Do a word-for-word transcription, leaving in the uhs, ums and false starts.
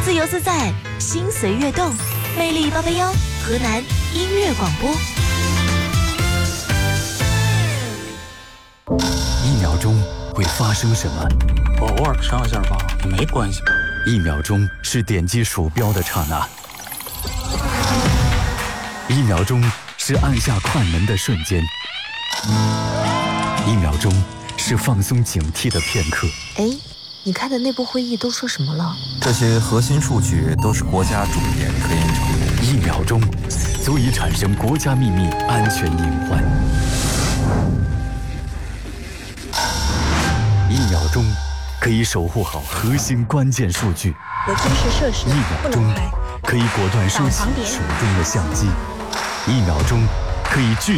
自由自在，心随悦动，魅力八八幺，河南音乐广播。 一秒钟会发生什么？ 我偶尔上一下吧，也没关系吧。 一秒钟是点击鼠标的刹那，一秒钟是按下快门的瞬间，一秒钟是放松警惕的片刻。 哎，你开的内部会议都说什么了？ 这些核心数据都是国家重点科研成果。 一秒钟足以产生国家秘密安全隐患。一秒钟可以守护好核心关键数据。 有军事设施一秒钟可以果断收起手中的相机。一秒钟可以拒